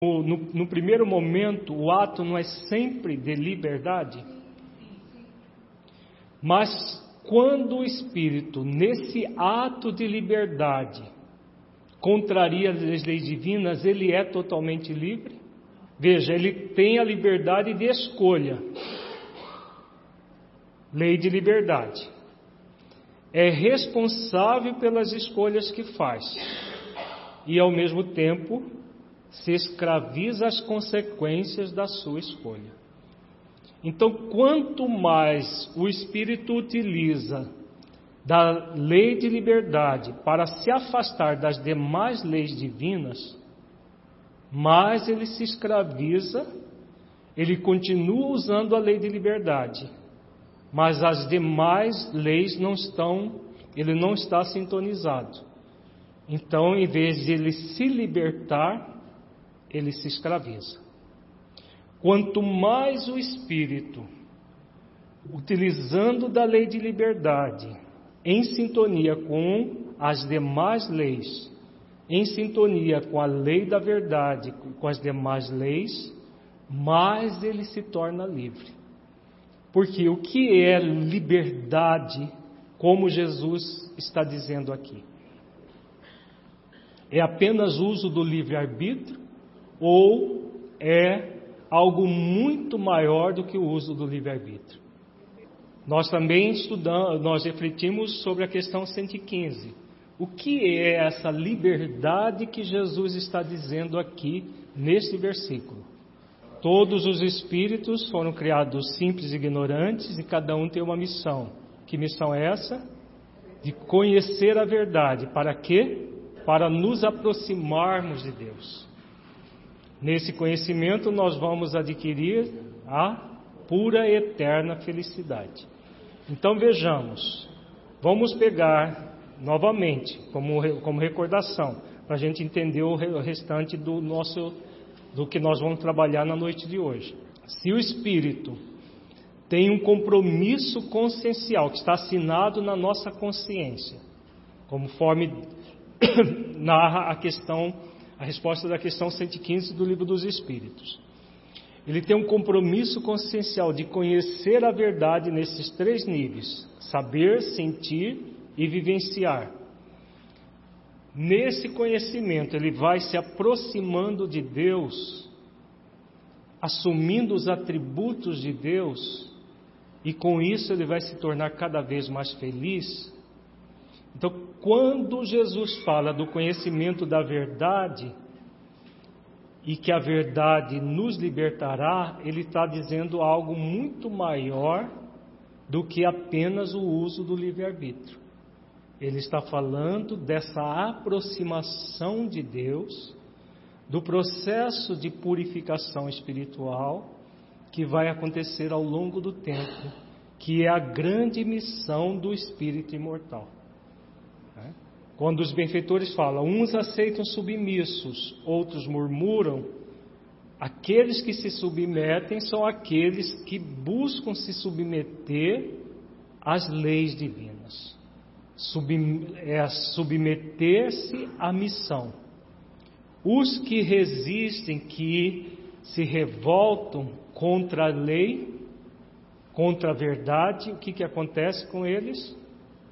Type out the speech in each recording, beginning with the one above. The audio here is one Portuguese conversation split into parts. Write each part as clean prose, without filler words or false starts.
No primeiro momento, o ato não é sempre de liberdade, mas quando o Espírito, nesse ato de liberdade, contraria as leis divinas, ele é totalmente livre. Veja, ele tem a liberdade de escolha. Lei de liberdade. É responsável pelas escolhas que faz. E, ao mesmo tempo, se escraviza às consequências da sua escolha. Então, quanto mais o Espírito utiliza da lei de liberdade para se afastar das demais leis divinas, mais ele se escraviza, ele continua usando a lei de liberdade, mas as demais leis ele não está sintonizado. Então, em vez de ele se libertar, ele se escraviza. Quanto mais o Espírito, utilizando da lei de liberdade, em sintonia com as demais leis, em sintonia com a lei da verdade, com as demais leis, mais ele se torna livre. Porque o que é liberdade, como Jesus está dizendo aqui? É apenas uso do livre-arbítrio ou é algo muito maior do que o uso do livre-arbítrio? Nós também nós refletimos sobre a questão 115. O que é essa liberdade que Jesus está dizendo aqui neste versículo? Todos os espíritos foram criados simples e ignorantes e cada um tem uma missão. Que missão é essa? De conhecer a verdade. Para quê? Para nos aproximarmos de Deus. Nesse conhecimento nós vamos adquirir a pura e eterna felicidade. Então vejamos, vamos pegar novamente como recordação, para a gente entender o restante do que nós vamos trabalhar na noite de hoje. Se o Espírito tem um compromisso consciencial que está assinado na nossa consciência, conforme narra a resposta da questão 115 do Livro dos Espíritos. Ele tem um compromisso consciencial de conhecer a verdade nesses 3 níveis: saber, sentir e vivenciar. Nesse conhecimento, ele vai se aproximando de Deus, assumindo os atributos de Deus, e com isso ele vai se tornar cada vez mais feliz. Então, quando Jesus fala do conhecimento da verdade, e que a verdade nos libertará, ele está dizendo algo muito maior do que apenas o uso do livre-arbítrio. Ele está falando dessa aproximação de Deus, do processo de purificação espiritual que vai acontecer ao longo do tempo, que é a grande missão do espírito imortal. Quando os benfeitores falam, uns aceitam submissos, outros murmuram, aqueles que se submetem são aqueles que buscam se submeter às leis divinas. Submeter-se à missão. Os que resistem, que se revoltam contra a lei, contra a verdade, o que acontece com eles?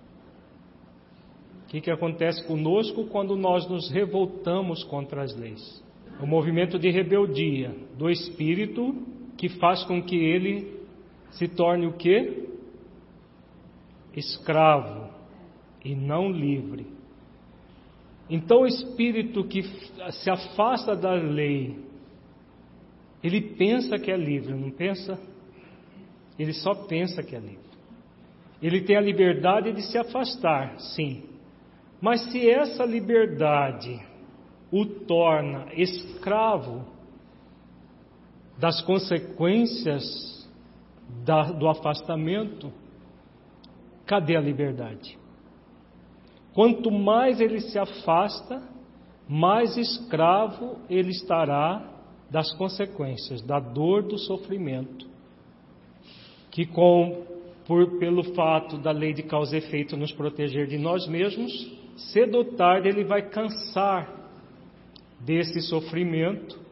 O que acontece conosco quando nós nos revoltamos contra as leis? O movimento de rebeldia do espírito que faz com que ele se torne o quê? Escravo e não livre. Então o espírito que se afasta da lei, ele pensa que é livre, não pensa? Ele só pensa que é livre. Ele tem a liberdade de se afastar, sim. Mas se essa liberdade o torna escravo das consequências do afastamento, cadê a liberdade? Quanto mais ele se afasta, mais escravo ele estará das consequências, da dor, do sofrimento, que pelo fato da lei de causa e efeito nos proteger de nós mesmos, cedo ou tarde ele vai cansar desse sofrimento